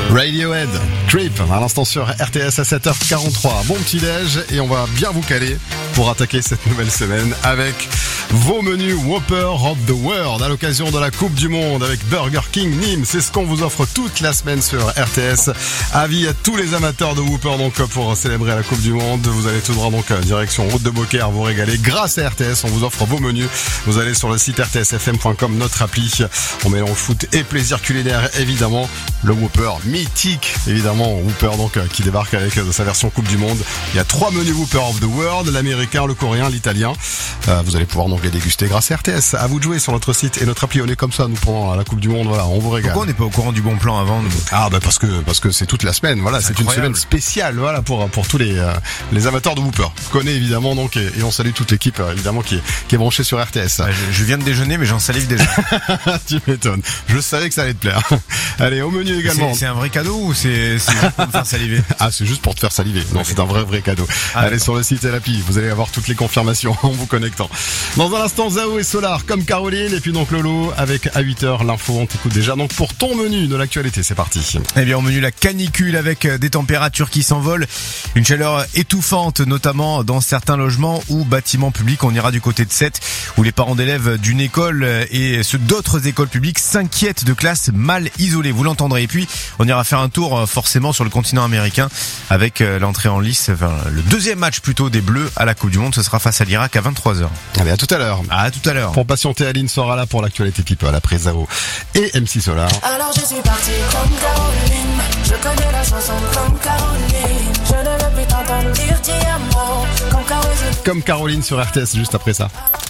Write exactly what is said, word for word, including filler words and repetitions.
Radiohead, Creep, à l'instant sur R T S à sept heures quarante-trois. Bon petit déj et on va bien vous caler pour attaquer cette nouvelle semaine avec vos menus Whopper of the World à l'occasion de la Coupe du Monde avec Burger King Nîmes. C'est ce qu'on vous offre toute la semaine sur R T S. Avis à tous les amateurs de Whopper donc pour célébrer la Coupe du Monde. Vous allez tout droit donc direction Route de Beaucaire, vous régaler grâce à R T S. On vous offre vos menus. Vous allez sur le site r t s f m point com, notre appli. On mélange foot et plaisir culinaire évidemment. Le Whopper mythique évidemment, Whopper donc qui débarque avec sa version Coupe du Monde. Il y a trois menus Whopper of the World, l'américain, le coréen, l'italien. Euh, vous allez pouvoir donc les déguster grâce à R T S. À vous de jouer sur notre site et notre appli. On est comme ça nous pendant la Coupe du Monde. Voilà, on vous régale. Pourquoi on n'est pas au courant du bon plan avant nous ? Ah bah parce que parce que c'est toute la semaine. Voilà, c'est, c'est une semaine spéciale. Voilà pour pour tous les euh, les amateurs de Whopper. Je connais évidemment donc et, et on salue toute l'équipe euh, évidemment qui est qui est branchée sur R T S. Ouais, je, je viens de déjeuner mais j'en salive déjà. Tu m'étonnes. Je savais que ça allait te plaire. Allez, au menu également. C'est, c'est un vrai cadeau ou c'est, c'est juste pour me faire saliver ? Ah, c'est juste pour te faire saliver. Non, c'est un vrai vrai cadeau. Ah, allez d'accord. Sur le site et l'appli, vous allez avoir toutes les confirmations en vous connectant. Dans un instant, Zao et Solar comme Caroline et puis donc Lolo avec à huit heures l'info. On t'écoute déjà donc pour ton menu de l'actualité. C'est parti. Eh bien, au menu la canicule avec des températures qui s'envolent, une chaleur étouffante notamment dans certains logements ou bâtiments publics. On ira du côté de Sète où les parents d'élèves d'une école et ceux d'autres écoles publiques s'inquiètent de classes mal isolées. Vous l'entendrez. Et puis, on ira faire un tour forcément sur le continent américain avec l'entrée en lice, enfin, le deuxième match plutôt des Bleus à la Coupe du Monde. Ce sera face à l'Irak à vingt-trois heures. Allez, à tout à l'heure. À tout à l'heure. Pour patienter, Aline sera là pour l'actualité people après Zao et M C Solar. Alors je suis parti comme Caroline, je connais la chanson comme Caroline, je ne veux plus t'entendre dire ti amo, comme Caroline. Comme Caroline sur R T S juste après ça.